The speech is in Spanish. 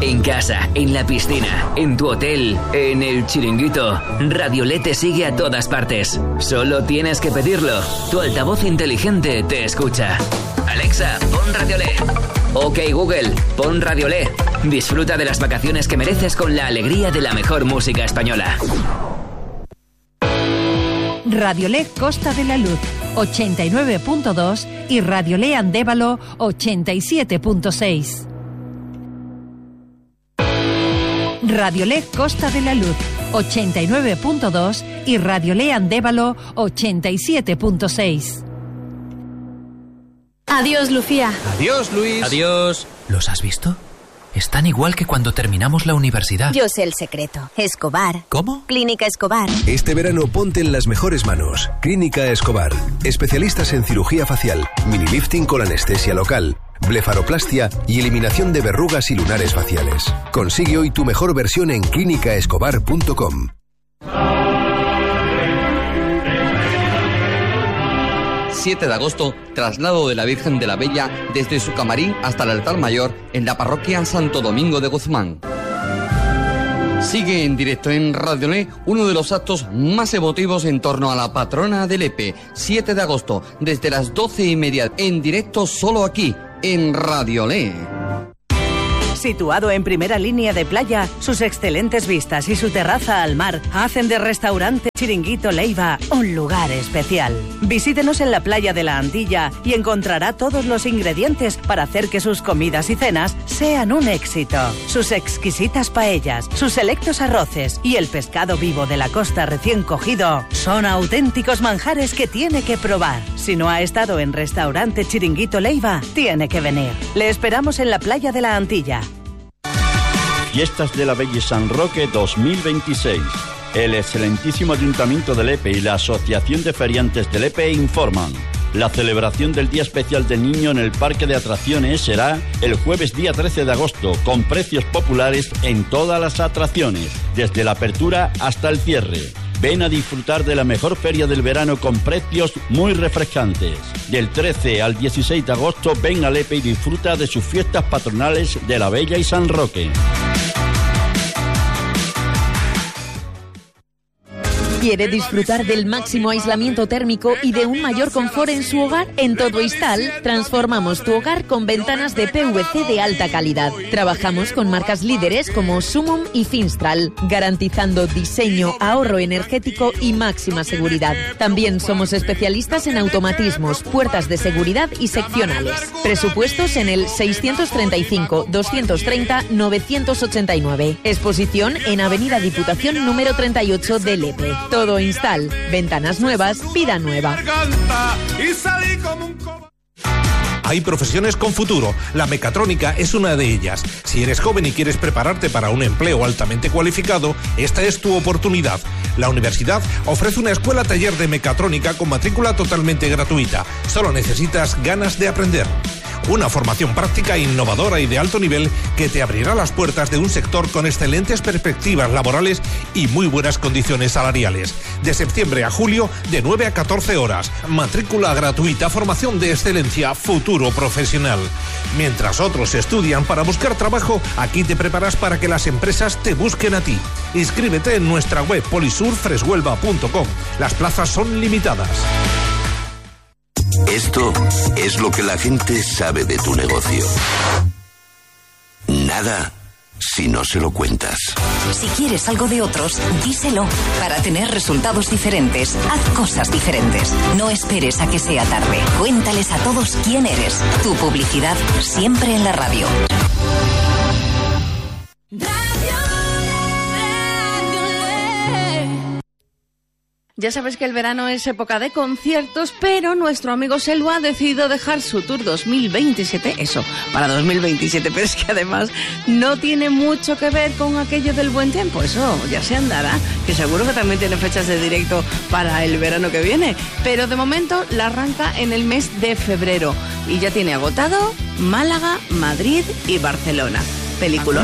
en casa, en la piscina, en tu hotel, en el chiringuito. Radiolé te sigue a todas partes. Solo tienes que pedirlo. Tu altavoz inteligente te escucha. Alexa, pon Radiolé. Ok Google, pon Radiolé. Disfruta de las vacaciones que mereces con la alegría de la mejor música española. Radiolé Costa de la Luz 89.2 y Radiolé Andévalo 87.6. Radiolé Costa de la Luz 89.2 y Radiolé Andévalo 87.6. Adiós, Lucía. Adiós, Luis. Adiós. ¿Los has visto? Están igual que cuando terminamos la universidad. Yo sé el secreto. Escobar. ¿Cómo? Clínica Escobar. Este verano ponte en las mejores manos. Clínica Escobar. Especialistas en cirugía facial, minilifting con anestesia local, blefaroplastia y eliminación de verrugas y lunares faciales. Consigue hoy tu mejor versión en clínicaescobar.com. 7 de agosto, traslado de la Virgen de la Bella desde su camarín hasta el altar mayor en la parroquia Santo Domingo de Guzmán. Sigue en directo en Radiolé uno de los actos más emotivos en torno a la patrona de Lepe. 7 de agosto, desde las 12:30, en directo solo aquí, en Radiolé. Situado en primera línea de playa, sus excelentes vistas y su terraza al mar hacen de Restaurante Chiringuito Leiva un lugar especial. Visítenos en la playa de la Antilla y encontrará todos los ingredientes para hacer que sus comidas y cenas sean un éxito. Sus exquisitas paellas, sus selectos arroces y el pescado vivo de la costa recién cogido son auténticos manjares que tiene que probar. Si no ha estado en Restaurante Chiringuito Leiva, tiene que venir. Le esperamos en la playa de la Antilla. Fiestas de la Bella y San Roque 2026. El excelentísimo Ayuntamiento de Lepe y la Asociación de Feriantes de Lepe informan. La celebración del Día Especial del Niño en el Parque de Atracciones será el jueves día 13 de agosto, con precios populares en todas las atracciones, desde la apertura hasta el cierre. Ven a disfrutar de la mejor feria del verano con precios muy refrescantes. Del 13 al 16 de agosto ven a Lepe y disfruta de sus fiestas patronales de la Bella y San Roque. ¿Quiere disfrutar del máximo aislamiento térmico y de un mayor confort en su hogar? En Todo Instal transformamos tu hogar con ventanas de PVC de alta calidad. Trabajamos con marcas líderes como Sumum y Finstral, garantizando diseño, ahorro energético y máxima seguridad. También somos especialistas en automatismos, puertas de seguridad y seccionales. Presupuestos en el 635 230 989. Exposición en Avenida Diputación número 38 de Lepe. Todo Instal. Ventanas nuevas, vida nueva. Hay profesiones con futuro. La mecatrónica es una de ellas. Si eres joven y quieres prepararte para un empleo altamente cualificado, esta es tu oportunidad. La universidad ofrece una escuela taller de mecatrónica con matrícula totalmente gratuita. Solo necesitas ganas de aprender. Una formación práctica, innovadora y de alto nivel que te abrirá las puertas de un sector con excelentes perspectivas laborales y muy buenas condiciones salariales. De septiembre a julio, de 9 a 14 horas. Matrícula gratuita, formación de excelencia, futuro profesional. Mientras otros estudian para buscar trabajo, aquí te preparas para que las empresas te busquen a ti. Inscríbete en nuestra web polisurfreshuelva.com. Las plazas son limitadas. Esto es lo que la gente sabe de tu negocio. Nada si no se lo cuentas. Si quieres algo de otros, díselo. Para tener resultados diferentes, haz cosas diferentes. No esperes a que sea tarde. Cuéntales a todos quién eres. Tu publicidad siempre en la radio. Ya sabes que el verano es época de conciertos, pero nuestro amigo Selva ha decidido dejar su Tour 2027, para 2027, pero es que además no tiene mucho que ver con aquello del buen tiempo, eso ya se andará, que seguro que también tiene fechas de directo para el verano que viene, pero de momento la arranca en el mes de febrero y ya tiene agotado Málaga, Madrid y Barcelona. Película.